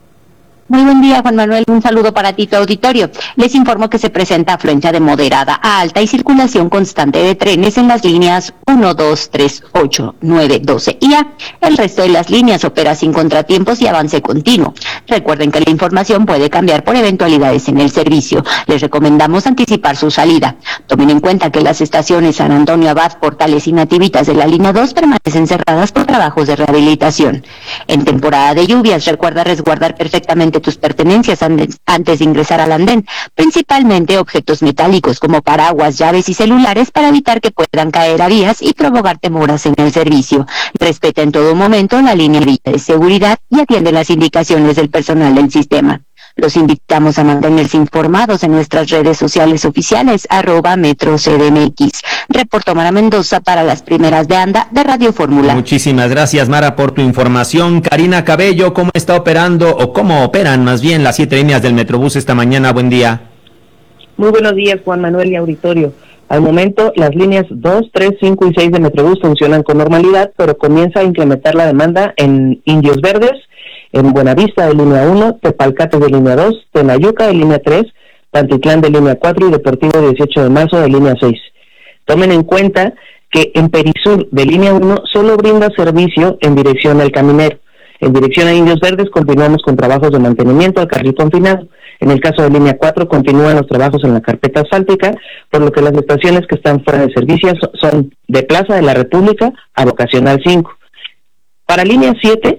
Muy buen día, Juan Manuel. Un saludo para ti, tu auditorio. Les informo que se presenta afluencia de moderada a alta y circulación constante de trenes en las líneas uno, dos, tres, ocho, nueve, doce y A. El resto de las líneas opera sin contratiempos y avance continuo. Recuerden que la información puede cambiar por eventualidades en el servicio. Les recomendamos anticipar su salida. Tomen en cuenta que las estaciones San Antonio Abad, Portales y Nativitas de la línea dos permanecen cerradas por trabajos de rehabilitación. En temporada de lluvias, recuerda resguardar perfectamente tus pertenencias antes de ingresar al andén, principalmente objetos metálicos como paraguas, llaves y celulares para evitar que puedan caer a vías y provocar demoras en el servicio. Respeta en todo momento la línea de seguridad y atiende las indicaciones del personal del sistema. Los invitamos a mantenerse informados en nuestras redes sociales oficiales, arroba Metro C D M X. Reportó Mara Mendoza para las primeras de anda de Radio Fórmula. Muchísimas gracias, Mara, por tu información. Karina Cabello, ¿cómo está operando o cómo operan más bien las siete líneas del Metrobús esta mañana? Buen día. Muy buenos días, Juan Manuel y auditorio. Al momento, las líneas dos, tres, cinco y seis de Metrobús funcionan con normalidad, pero comienza a incrementar la demanda en Indios Verdes, en Buenavista de línea uno, Tepalcates de línea dos, Tenayuca de línea tres, Pantitlán de línea cuatro y Deportivo dieciocho de marzo de línea seis. Tomen en cuenta que en Perisur de línea uno solo brinda servicio en dirección al Caminero. En dirección a Indios Verdes continuamos con trabajos de mantenimiento al carril confinado. En el caso de línea cuatro continúan los trabajos en la carpeta asfáltica, por lo que las estaciones que están fuera de servicio son de Plaza de la República a Vocacional cinco. Para línea siete,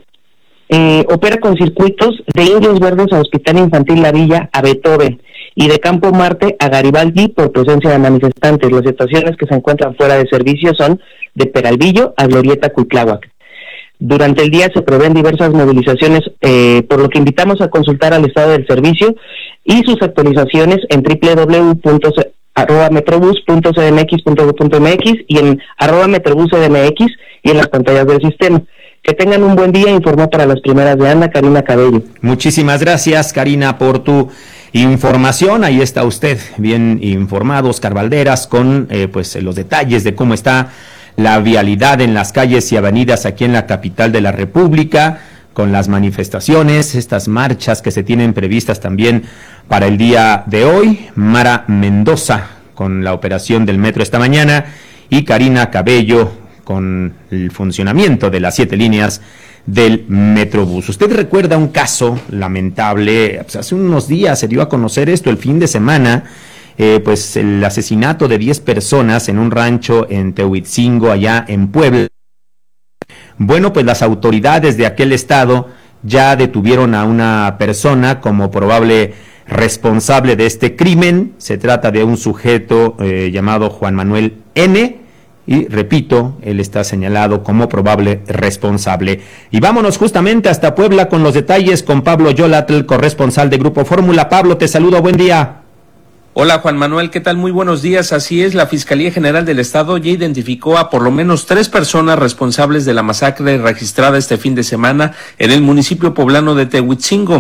Eh, opera con circuitos de Indios Verdes a Hospital Infantil La Villa a Beethoven y de Campo Marte a Garibaldi por presencia de manifestantes. Las estaciones que se encuentran fuera de servicio son de Peralvillo a Glorieta Cuitláhuac. Durante el día se prevén diversas movilizaciones, eh, por lo que invitamos a consultar al estado del servicio y sus actualizaciones en doble u doble u doble u punto arroba metrobús punto c d m x punto gob punto m x y en arroba metrobús c d m x y en las pantallas del sistema. Que tengan un buen día, informó para las primeras de anda Karina Cabello. Muchísimas gracias, Karina, por tu información. Ahí está usted bien informado, Oscar Valderas, con eh, pues los detalles de cómo está la vialidad en las calles y avenidas aquí en la capital de la República, con las manifestaciones, estas marchas que se tienen previstas también para el día de hoy. Mara Mendoza con la operación del metro esta mañana y Karina Cabello con el funcionamiento de las siete líneas del Metrobús. Usted recuerda un caso lamentable, pues hace unos días se dio a conocer esto, el fin de semana, eh, pues el asesinato de diez personas en un rancho en Tehuitzingo, allá en Puebla. Bueno, pues las autoridades de aquel estado ya detuvieron a una persona como probable responsable de este crimen. Se trata de un sujeto eh, llamado Juan Manuel N., y repito, él está señalado como probable responsable. Y vámonos justamente hasta Puebla con los detalles con Pablo Yolatl, corresponsal de Grupo Fórmula. Pablo, te saludo, buen día. Hola Juan Manuel, ¿qué tal? Muy buenos días. Así es, la Fiscalía General del Estado ya identificó a por lo menos tres personas responsables de la masacre registrada este fin de semana en el municipio poblano de Tehuitzingo.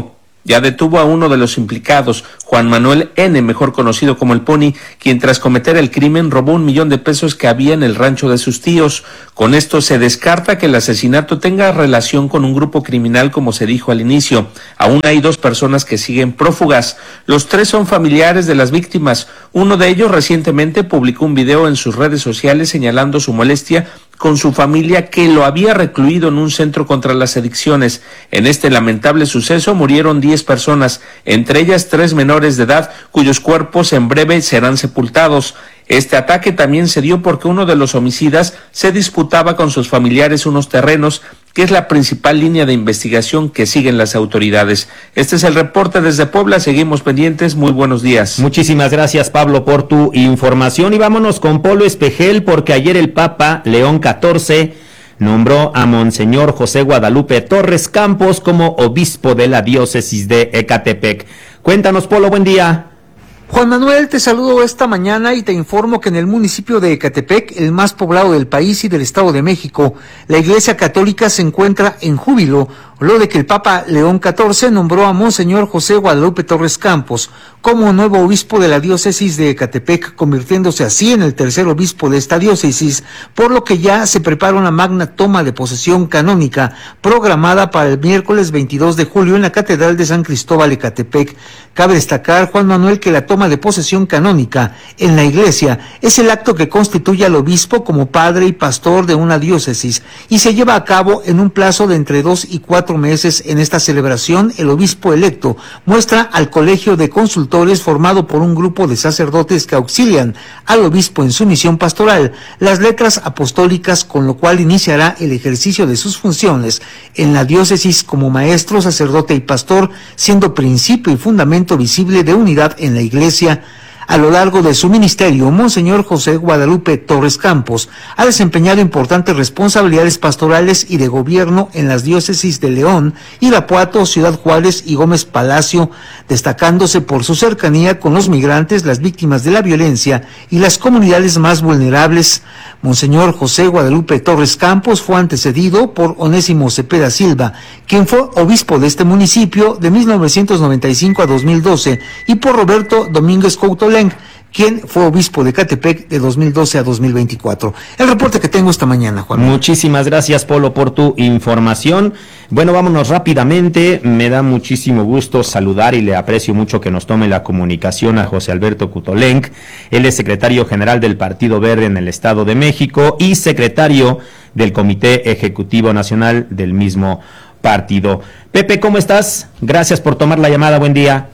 ya detuvo a uno de los implicados, Juan Manuel N., mejor conocido como el Pony, quien tras cometer el crimen robó un millón de pesos que había en el rancho de sus tíos. Con esto se descarta que el asesinato tenga relación con un grupo criminal, como se dijo al inicio. Aún hay dos personas que siguen prófugas. Los tres son familiares de las víctimas. Uno de ellos recientemente publicó un video en sus redes sociales señalando su molestia con su familia, que lo había recluido en un centro contra las adicciones. En este lamentable suceso murieron diez personas, entre ellas tres menores de edad, cuyos cuerpos en breve serán sepultados. Este ataque también se dio porque uno de los homicidas se disputaba con sus familiares unos terrenos, que es la principal línea de investigación que siguen las autoridades. Este es el reporte desde Puebla, seguimos pendientes, muy buenos días. Muchísimas gracias, Pablo, por tu información, y vámonos con Polo Espejel, porque ayer el Papa León catorce nombró a Monseñor José Guadalupe Torres Campos como obispo de la diócesis de Ecatepec. Cuéntanos, Polo, buen día. Juan Manuel, te saludo esta mañana y te informo que en el municipio de Ecatepec, el más poblado del país y del Estado de México, la Iglesia Católica se encuentra en júbilo, luego de que el Papa León catorce nombró a Monseñor José Guadalupe Torres Campos como nuevo obispo de la diócesis de Ecatepec, convirtiéndose así en el tercer obispo de esta diócesis, por lo que ya se prepara una magna toma de posesión canónica programada para el miércoles veintidós de julio en la Catedral de San Cristóbal Ecatepec. Cabe destacar, Juan Manuel, que la toma de posesión canónica en la Iglesia es el acto que constituye al obispo como padre y pastor de una diócesis y se lleva a cabo en un plazo de entre dos y cuatro meses. En esta celebración, el obispo electo muestra al colegio de consultores formado por un grupo de sacerdotes que auxilian al obispo en su misión pastoral las letras apostólicas, con lo cual iniciará el ejercicio de sus funciones en la diócesis como maestro, sacerdote y pastor, siendo principio y fundamento visible de unidad en la Iglesia. A lo largo de su ministerio, Monseñor José Guadalupe Torres Campos ha desempeñado importantes responsabilidades pastorales y de gobierno en las diócesis de León, Irapuato, Ciudad Juárez y Gómez Palacio, destacándose por su cercanía con los migrantes, las víctimas de la violencia y las comunidades más vulnerables. Monseñor José Guadalupe Torres Campos fue antecedido por Onésimo Cepeda Silva, quien fue obispo de este municipio de mil novecientos noventa y cinco a dos mil doce, y por Roberto Domínguez Coutolenc, quien fue obispo de Ecatepec de dos mil doce a dos mil veinticuatro. El reporte que tengo esta mañana, Juan. Muchísimas gracias, Polo, por tu información. Bueno, vámonos rápidamente. Me da muchísimo gusto saludar y le aprecio mucho que nos tome la comunicación a José Alberto Coutolenc. Él es secretario general del Partido Verde en el Estado de México y secretario del Comité Ejecutivo Nacional del mismo partido. Pepe, ¿cómo estás? Gracias por tomar la llamada. Buen día.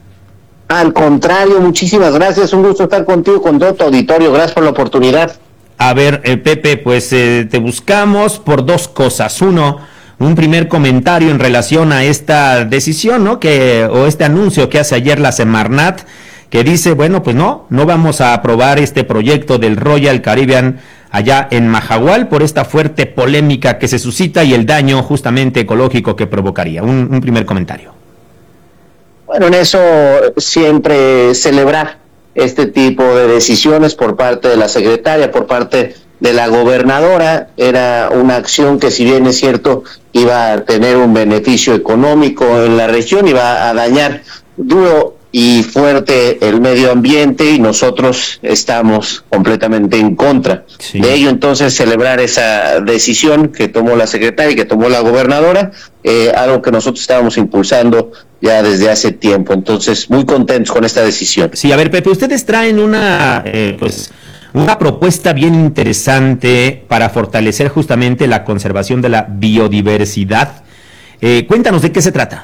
Al contrario, muchísimas gracias, un gusto estar contigo, con todo tu auditorio, gracias por la oportunidad. A ver, eh, Pepe, pues eh, te buscamos por dos cosas. Uno, un primer comentario en relación a esta decisión, ¿no? Que, o este anuncio que hace ayer la Semarnat, que dice, bueno, pues no, no vamos a aprobar este proyecto del Royal Caribbean allá en Mahahual por esta fuerte polémica que se suscita y el daño justamente ecológico que provocaría. Un, un primer comentario. Bueno, en eso siempre celebrar este tipo de decisiones por parte de la secretaria, por parte de la gobernadora. Era una acción que, si bien es cierto, iba a tener un beneficio económico en la región, iba a dañar duro y fuerte el medio ambiente, y nosotros estamos completamente en contra sí. de ello. Entonces, celebrar esa decisión que tomó la secretaria y que tomó la gobernadora, eh, algo que nosotros estábamos impulsando ya desde hace tiempo. Entonces, muy contentos con esta decisión. Sí, a ver, Pepe, ustedes traen una, eh, pues, una propuesta bien interesante para fortalecer justamente la conservación de la biodiversidad. Eh, cuéntanos de qué se trata.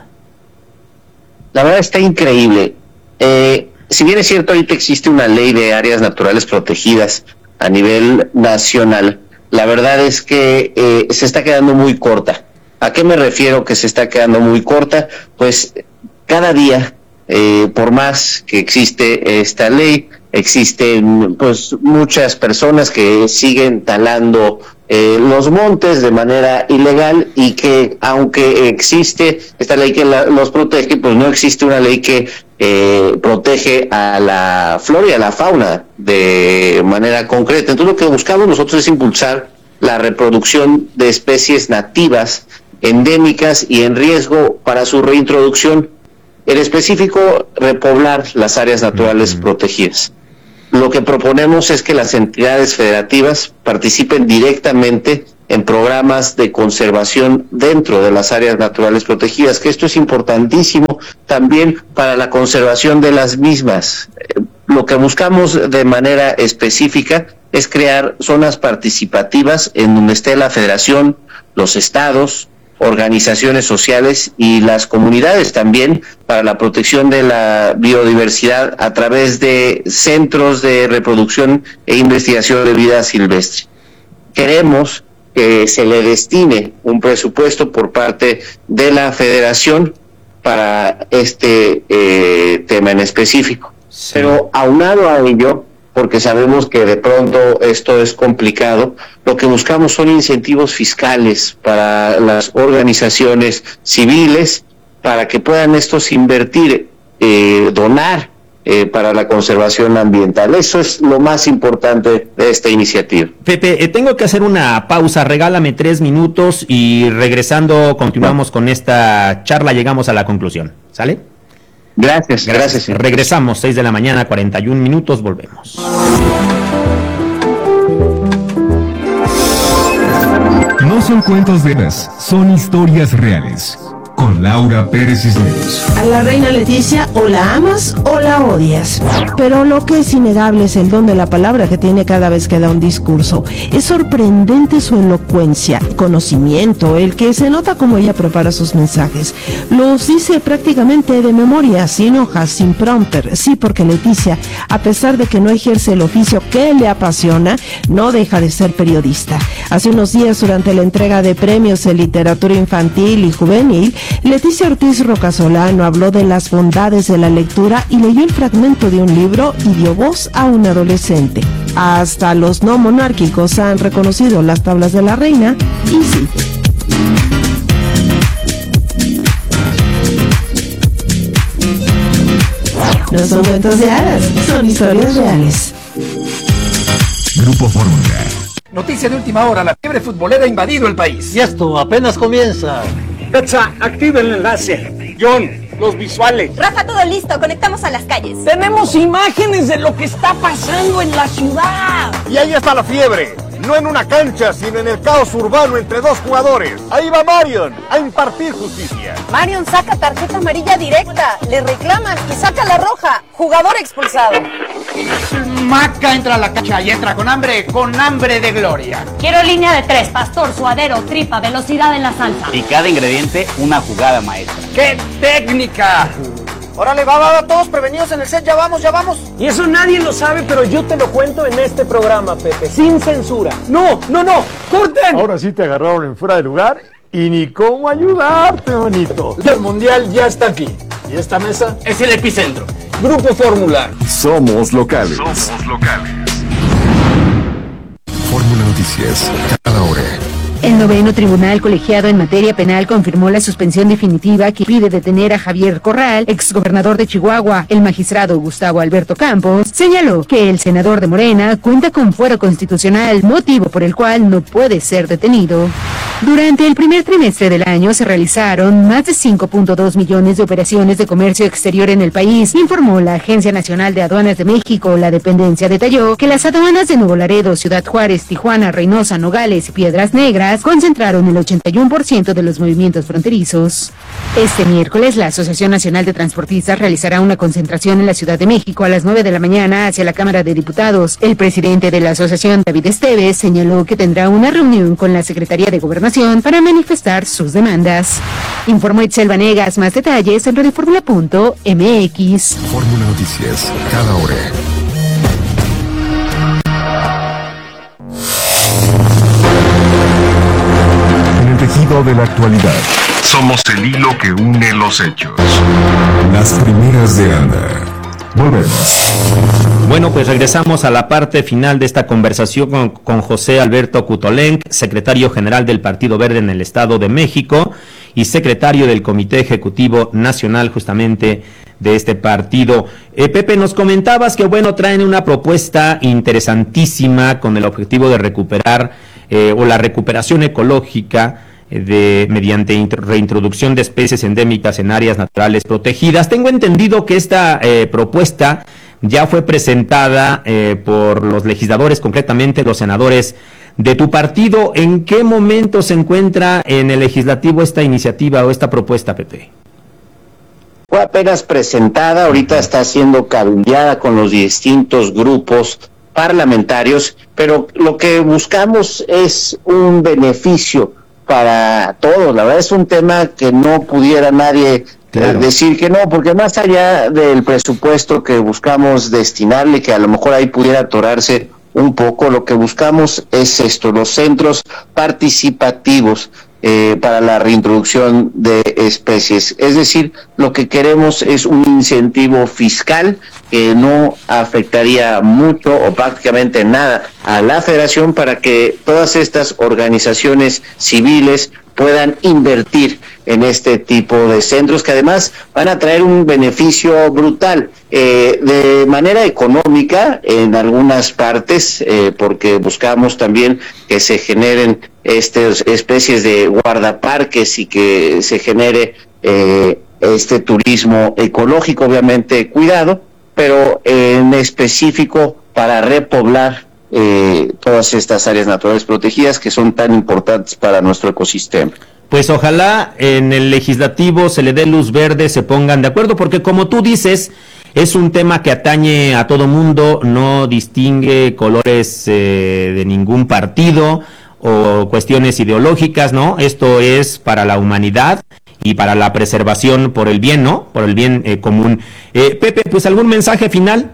La verdad está increíble. Eh, si bien es cierto, ahorita existe una ley de áreas naturales protegidas a nivel nacional, la verdad es que eh, se está quedando muy corta. ¿A qué me refiero que se está quedando muy corta? Pues cada día, eh, por más que existe esta ley, existen pues muchas personas que siguen talando eh, los montes de manera ilegal, y que aunque existe esta ley que la, los protege, pues no existe una ley que eh, protege a la flora y a la fauna de manera concreta. Entonces, lo que buscamos nosotros es impulsar la reproducción de especies nativas, endémicas y en riesgo para su reintroducción En específico, repoblar las áreas naturales uh-huh. protegidas. Lo que proponemos es que las entidades federativas participen directamente en programas de conservación dentro de las áreas naturales protegidas, que esto es importantísimo también para la conservación de las mismas. Eh, lo que buscamos de manera específica es crear zonas participativas en donde esté la federación, los estados, organizaciones sociales y las comunidades también para la protección de la biodiversidad a través de centros de reproducción e investigación de vida silvestre. Queremos que se le destine un presupuesto por parte de la federación para este eh, tema en específico. Sí. Pero aunado a ello, porque sabemos que de pronto esto es complicado, lo que buscamos son incentivos fiscales para las organizaciones civiles, para que puedan estos invertir, eh, donar eh, para la conservación ambiental. Eso es lo más importante de esta iniciativa. Pepe, eh, tengo que hacer una pausa, regálame tres minutos y regresando continuamos no. con esta charla, llegamos a la conclusión, ¿sale? Gracias, gracias. gracias. Regresamos, seis de la mañana, cuarenta y un minutos, volvemos. No son cuentos de hadas, son historias reales. Con Laura Pérez Cisneros. A la reina Leticia o la amas o la odias. Pero lo que es innegable es el don de la palabra que tiene cada vez que da un discurso. Es sorprendente su elocuencia, conocimiento, el que se nota como ella prepara sus mensajes. Los dice prácticamente de memoria, sin hojas, sin prompter. Sí, porque Leticia, a pesar de que no ejerce el oficio que le apasiona, no deja de ser periodista. Hace unos días, durante la entrega de premios en literatura infantil y juvenil, Leticia Ortiz Rocasolano habló de las bondades de la lectura y leyó el fragmento de un libro y dio voz a un adolescente. Hasta los no monárquicos han reconocido las tablas de la reina y sí. No son cuentos de hadas, son historias reales. Grupo Fórmula. Noticia de última hora, la fiebre futbolera ha invadido el país. Y esto apenas comienza. Petsa, activa el enlace. John, los visuales. Rafa, todo listo, conectamos a las calles. Tenemos imágenes de lo que está pasando en la ciudad. Y ahí está la fiebre. No en una cancha, sino en el caos urbano entre dos jugadores. Ahí va Marion a impartir justicia. Marion saca tarjeta amarilla directa, le reclaman y saca la roja. Jugador expulsado. Maca entra a la cancha y entra con hambre, con hambre de gloria. Quiero línea de tres, pastor, suadero, tripa, velocidad en la salsa. Y cada ingrediente una jugada maestra. ¡Qué técnica! Órale, va, va, va, todos prevenidos en el set, ya vamos, ya vamos. Y eso nadie lo sabe, pero yo te lo cuento en este programa, Pepe, sin censura. No, no, no, corten. Ahora sí te agarraron en fuera de lugar y ni cómo ayudarte, bonito. El mundial ya está aquí. ¿Y esta mesa? Es el epicentro. Grupo Fórmula. Somos locales. Somos locales. Fórmula Noticias, cada hora. El noveno tribunal colegiado en materia penal confirmó la suspensión definitiva que pide detener a Javier Corral, exgobernador de Chihuahua. El magistrado Gustavo Alberto Campos señaló que el senador de Morena cuenta con fuero constitucional, motivo por el cual no puede ser detenido. Durante el primer trimestre del año se realizaron más de cinco punto dos millones de operaciones de comercio exterior en el país, informó la Agencia Nacional de Aduanas de México. La dependencia detalló que las aduanas de Nuevo Laredo, Ciudad Juárez, Tijuana, Reynosa, Nogales y Piedras Negras concentraron el ochenta y uno por ciento de los movimientos fronterizos. Este miércoles, la Asociación Nacional de Transportistas realizará una concentración en la Ciudad de México a las nueve de la mañana hacia la Cámara de Diputados. El presidente de la asociación, David Esteves, señaló que tendrá una reunión con la Secretaría de Gobernación para manifestar sus demandas. Informó Itzel Vanegas. Más detalles en radioformula punto m x. Fórmula Noticias, cada hora. Tejido de la actualidad. Somos el hilo que une los hechos. Las primeras de Anda. Volvemos. Bueno, pues regresamos a la parte final de esta conversación con, con José Alberto Kutolenc, secretario general del Partido Verde en el Estado de México y secretario del Comité Ejecutivo Nacional justamente de este partido. Eh, Pepe, nos comentabas que, bueno, traen una propuesta interesantísima con el objetivo de recuperar eh, o la recuperación ecológica de mediante intro, reintroducción de especies endémicas en áreas naturales protegidas. Tengo entendido que esta eh, propuesta ya fue presentada eh, por los legisladores, concretamente los senadores de tu partido. ¿En qué momento se encuentra en el legislativo esta iniciativa o esta propuesta, Pepe? Fue apenas presentada, ahorita está siendo cabildeada con los distintos grupos parlamentarios, pero lo que buscamos es un beneficio para todos. La verdad es un tema que no pudiera nadie claro. eh, decir que no, porque más allá del presupuesto que buscamos destinarle, que a lo mejor ahí pudiera atorarse un poco, lo que buscamos es esto, los centros participativos eh, para la reintroducción de especies. Es decir, lo que queremos es un incentivo fiscal que no afectaría mucho o prácticamente nada a la federación para que todas estas organizaciones civiles puedan invertir en este tipo de centros que además van a traer un beneficio brutal eh, de manera económica en algunas partes eh, porque buscamos también que se generen estas especies de guardaparques y que se genere eh, este turismo ecológico, obviamente cuidado, pero en específico para repoblar eh, todas estas áreas naturales protegidas que son tan importantes para nuestro ecosistema. Pues ojalá en el legislativo se le dé luz verde, se pongan de acuerdo, porque como tú dices, es un tema que atañe a todo mundo, no distingue colores eh, de ningún partido o cuestiones ideológicas, ¿no? Esto es para la humanidad y para la preservación por el bien, ¿no? Por el bien eh, común. Eh, Pepe, pues algún mensaje final.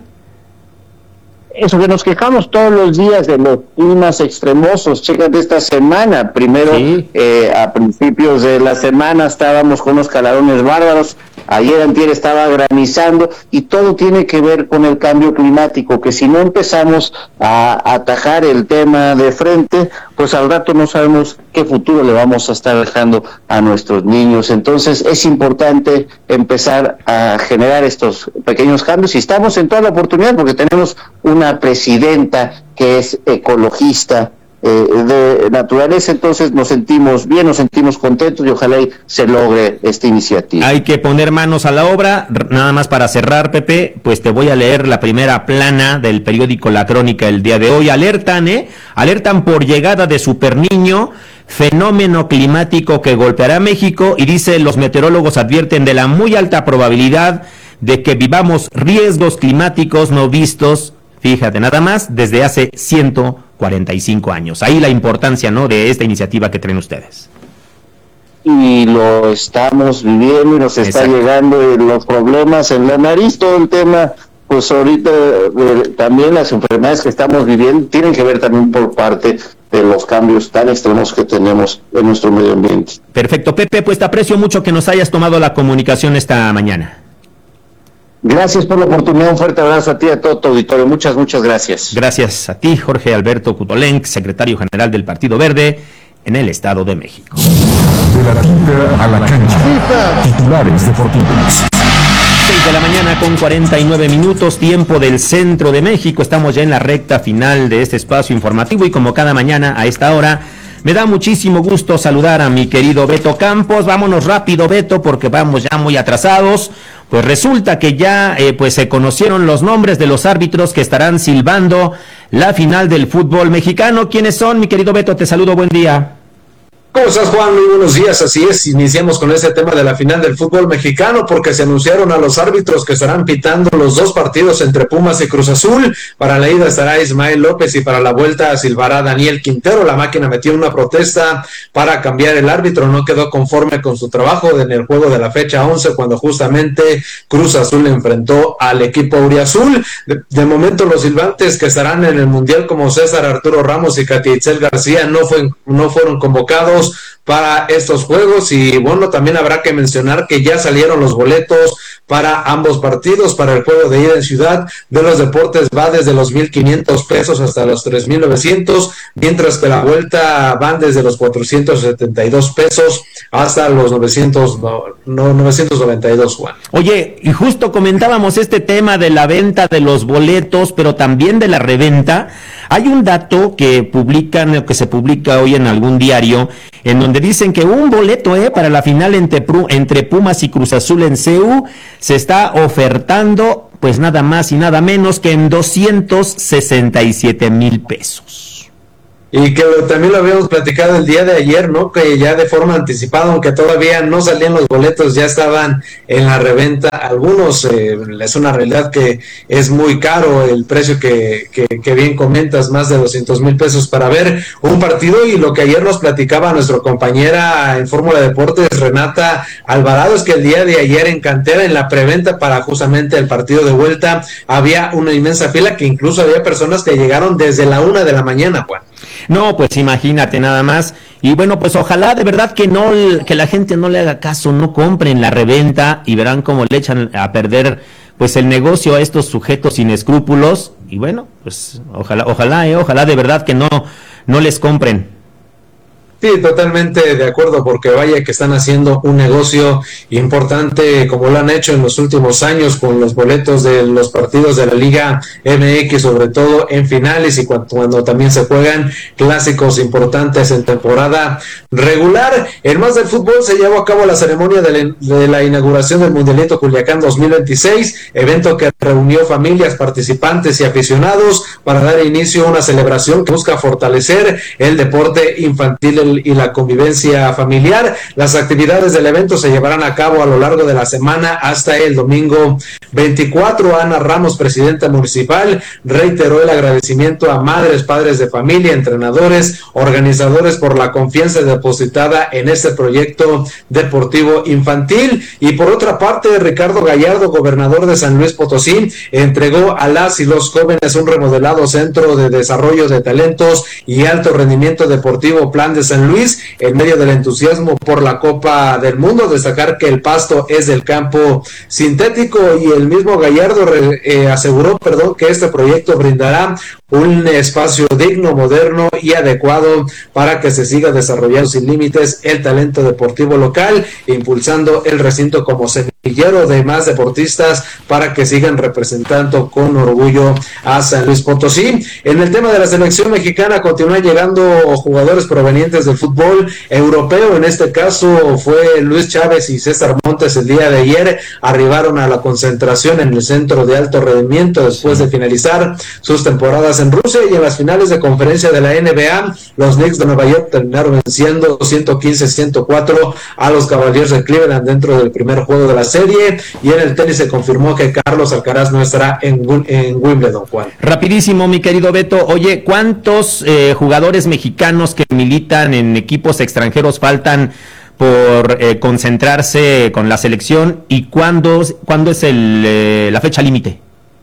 Eso que nos quejamos todos los días de los climas extremosos, chécate esta semana, primero sí. eh, a principios de la semana estábamos con unos calorones bárbaros, ayer antier estaba granizando y todo tiene que ver con el cambio climático, que si no empezamos a atajar el tema de frente, pues al rato no sabemos qué futuro le vamos a estar dejando a nuestros niños. Entonces es importante empezar a generar estos pequeños cambios y estamos en toda la oportunidad porque tenemos una presidenta que es ecologista eh, de naturaleza, entonces nos sentimos bien, nos sentimos contentos y ojalá se logre esta iniciativa. Hay que poner manos a la obra. Nada más para cerrar, Pepe, pues te voy a leer la primera plana del periódico La Crónica el día de hoy. Alertan, ¿eh? Alertan por llegada de superniño, fenómeno climático que golpeará a México, y dice, los meteorólogos advierten de la muy alta probabilidad de que vivamos riesgos climáticos no vistos, fíjate, nada más, desde hace ciento cuarenta y cinco años. Ahí la importancia, ¿no?, de esta iniciativa que traen ustedes. Y lo estamos viviendo y nos está Exacto. llegando los problemas en la nariz, todo el tema, pues ahorita eh, también las enfermedades que estamos viviendo tienen que ver también por parte de los cambios tan extremos que tenemos en nuestro medio ambiente. Perfecto, Pepe, pues te aprecio mucho que nos hayas tomado la comunicación esta mañana. Gracias por la oportunidad, un fuerte abrazo a ti y a todo tu auditorio, muchas, muchas gracias. Gracias a ti, Jorge Alberto Cutolenc, secretario general del Partido Verde en el Estado de México. De la tinta a la cancha, titulares deportivos. seis de la mañana con cuarenta y nueve minutos, tiempo del centro de México. Estamos ya en la recta final de este espacio informativo y como cada mañana a esta hora, me da muchísimo gusto saludar a mi querido Beto Campos. Vámonos rápido, Beto, porque vamos ya muy atrasados. Pues resulta que ya eh, pues se conocieron los nombres de los árbitros que estarán silbando la final del fútbol mexicano. ¿Quiénes son, mi querido Beto? Te saludo, buen día. ¿Cómo estás, Juan? Muy buenos días, así es, iniciamos con este tema de la final del fútbol mexicano porque se anunciaron a los árbitros que estarán pitando los dos partidos entre Pumas y Cruz Azul. Para la ida estará Ismael López y para la vuelta silbará Daniel Quintero. La máquina metió una protesta para cambiar el árbitro, no quedó conforme con su trabajo en el juego de la fecha once cuando justamente Cruz Azul enfrentó al equipo auriazul. De, de momento los silbantes que estarán en el Mundial como César Arturo Ramos y Katia Itzel García no, fue, no fueron convocados para estos juegos y bueno, también habrá que mencionar que ya salieron los boletos para ambos partidos. Para el juego de ida en Ciudad de los Deportes va desde los mil quinientos pesos hasta los tres mil novecientos, mientras que la vuelta van desde los cuatrocientos setenta y dos pesos hasta los novecientos, no, no, novecientos noventa y dos, Juan. Oye, y justo comentábamos este tema de la venta de los boletos, pero también de la reventa. Hay un dato que publican, que se publica hoy en algún diario, en donde dicen que un boleto eh, para la final entre, entre Pumas y Cruz Azul en C U se está ofertando pues nada más y nada menos que en doscientos sesenta y siete mil pesos. Y que también lo habíamos platicado el día de ayer, ¿no? Que ya de forma anticipada, aunque todavía no salían los boletos, ya estaban en la reventa. Algunos, eh, es una realidad que es muy caro el precio que, que, que bien comentas, más de doscientos mil pesos para ver un partido. Y lo que ayer nos platicaba nuestra compañera en Fórmula Deportes, Renata Alvarado, es que el día de ayer en Cantera, en la preventa para justamente el partido de vuelta, había una inmensa fila, que incluso había personas que llegaron desde la una de la mañana, Juan. No, pues imagínate nada más. Y bueno, pues ojalá de verdad que no, que la gente no le haga caso, no compren la reventa y verán cómo le echan a perder pues el negocio a estos sujetos sin escrúpulos. Y bueno, pues ojalá, ojalá, eh, ojalá de verdad que no, no les compren. Sí, totalmente de acuerdo, porque vaya que están haciendo un negocio importante como lo han hecho en los últimos años con los boletos de los partidos de la Liga M X, sobre todo en finales y cuando, cuando también se juegan clásicos importantes en temporada regular. En más del fútbol se llevó a cabo la ceremonia de la, de la inauguración del Mundialito Culiacán dos mil veintiséis, evento que reunió familias, participantes y aficionados para dar inicio a una celebración que busca fortalecer el deporte infantil y la convivencia familiar. Las actividades del evento se llevarán a cabo a lo largo de la semana hasta el domingo veinticuatro. Ana Ramos, presidenta municipal, reiteró el agradecimiento a madres, padres de familia, entrenadores, organizadores por la confianza depositada en este proyecto deportivo infantil. Y por otra parte, Ricardo Gallardo, gobernador de San Luis Potosí, entregó a las y los jóvenes un remodelado centro de desarrollo de talentos y alto rendimiento deportivo Plan de San Luis, en medio del entusiasmo por la Copa del Mundo. Destacar que el pasto es del campo sintético, y el mismo Gallardo re, eh, aseguró perdón, que este proyecto brindará un espacio digno, moderno y adecuado para que se siga desarrollando sin límites el talento deportivo local, impulsando el recinto como semillero de más deportistas para que sigan representando con orgullo a San Luis Potosí. En el tema de la selección mexicana continúan llegando jugadores provenientes del fútbol europeo. En este caso fue Luis Chávez y César Montes. El día de ayer arribaron a la concentración en el centro de alto rendimiento después de finalizar sus temporadas en Rusia. Y en las finales de conferencia de la N B A, los Knicks de Nueva York terminaron venciendo ciento quince a ciento cuatro a los Cavaliers de Cleveland dentro del primer juego de la serie. Y en el tenis se confirmó que Carlos Alcaraz no estará en, en Wimbledon, Juan. Rapidísimo, mi querido Beto. Oye, ¿cuántos eh, jugadores mexicanos que militan en equipos extranjeros faltan por eh, concentrarse con la selección, y cuándo, cuándo es el, eh, la fecha límite?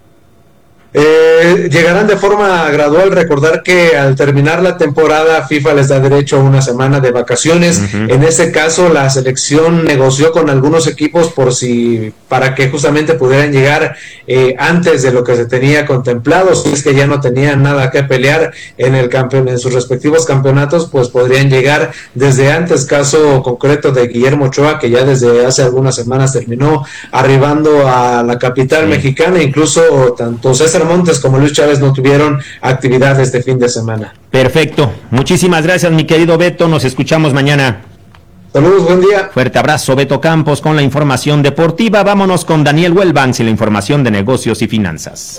Eh, llegarán de forma gradual. Recordar que al terminar la temporada FIFA les da derecho a una semana de vacaciones. Uh-huh. En este caso la selección negoció con algunos equipos por si para que justamente pudieran llegar eh, antes de lo que se tenía contemplado. Si es que ya no tenían nada que pelear en el campeón en sus respectivos campeonatos, pues podrían llegar desde antes. Caso concreto de Guillermo Ochoa, que ya desde hace algunas semanas terminó arribando a la capital sí. mexicana. Incluso tanto César Montes como Luis Chávez no tuvieron actividad este fin de semana. Perfecto, muchísimas gracias, mi querido Beto, nos escuchamos mañana. Saludos, buen día. Fuerte abrazo, Beto Campos, con la información deportiva. Vámonos con Daniel Huelbanks y la información de negocios y finanzas.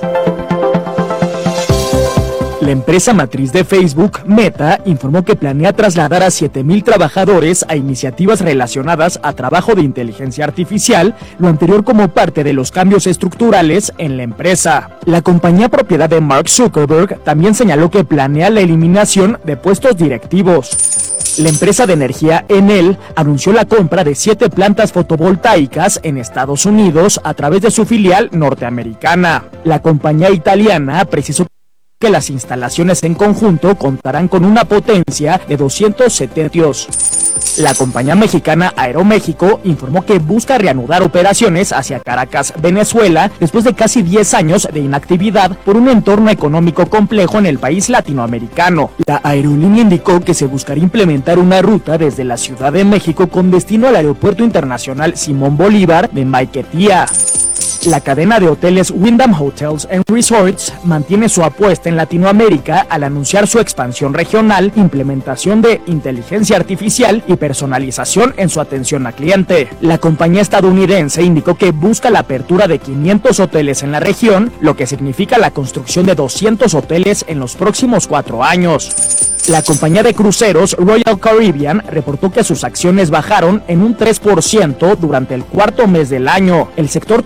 La empresa matriz de Facebook, Meta, informó que planea trasladar a siete mil trabajadores a iniciativas relacionadas a trabajo de inteligencia artificial, lo anterior como parte de los cambios estructurales en la empresa. La compañía propiedad de Mark Zuckerberg también señaló que planea la eliminación de puestos directivos. La empresa de energía Enel anunció la compra de siete plantas fotovoltaicas en Estados Unidos a través de su filial norteamericana. La compañía italiana precisó que las instalaciones en conjunto contarán con una potencia de doscientos setenta vatios. La compañía mexicana Aeroméxico informó que busca reanudar operaciones hacia Caracas, Venezuela, después de casi diez años de inactividad por un entorno económico complejo en el país latinoamericano. La aerolínea indicó que se buscaría implementar una ruta desde la Ciudad de México con destino al Aeropuerto Internacional Simón Bolívar de Maiquetía. La cadena de hoteles Wyndham Hotels and Resorts mantiene su apuesta en Latinoamérica al anunciar su expansión regional, implementación de inteligencia artificial y personalización en su atención al cliente. La compañía estadounidense indicó que busca la apertura de quinientos hoteles en la región, lo que significa la construcción de doscientos hoteles en los próximos cuatro años. La compañía de cruceros Royal Caribbean reportó que sus acciones bajaron en un tres por ciento durante el cuarto mes del año. El sector